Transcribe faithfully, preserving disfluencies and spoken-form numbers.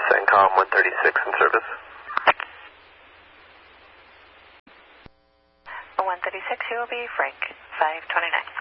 CENTCOM one thirty-six in service. one thirty-six, you will be Frank, five twenty-nine.